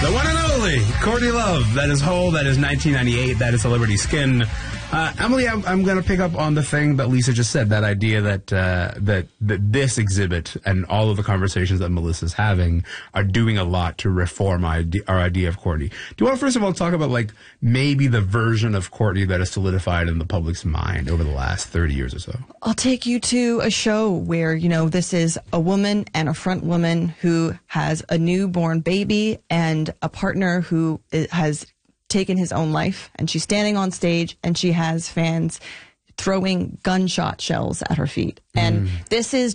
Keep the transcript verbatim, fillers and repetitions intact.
The one and only Courtney Love. That is Hole. That is nineteen ninety-eight. That is Celebrity Skin. Uh, Emily, I'm, I'm going to pick up on the thing that Lisa just said, that idea that, uh, that that this exhibit and all of the conversations that Melissa's having are doing a lot to reform ide- our idea of Courtney. Do you want to first of all talk about, like, maybe the version of Courtney that is solidified in the public's mind over the last thirty years or so? I'll take you to a show where, you know, this is a woman and a front woman who has a newborn baby and a partner who has taken his own life, and she's standing on stage and she has fans throwing gunshot shells at her feet. And mm. this is